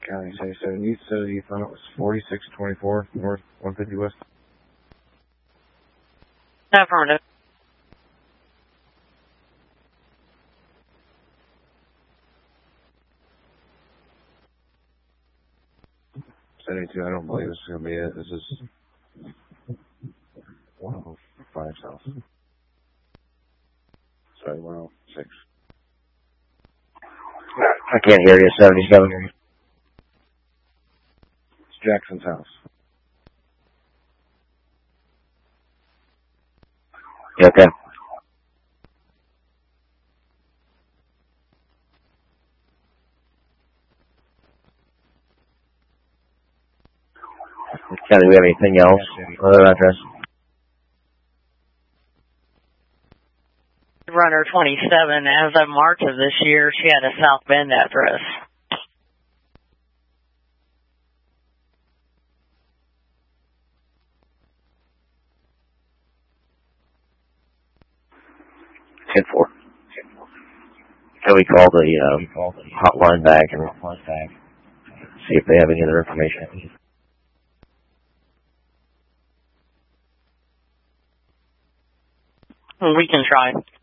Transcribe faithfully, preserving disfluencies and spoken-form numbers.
County seventy-seven East, so you thought it was forty-six twenty-four North, one fifty West. Affirmative. seventy-two, I don't believe this is going to be it. This is one oh five South. Sorry, one oh six. I can't hear you, seventy-seven. It's Jackson's house. You okay? County, do we have anything else? Other address? Runner twenty-seven, as of March of this year, she had a South Bend address. ten four. Can we call the um, hotline back and see if they have any other information? We can try.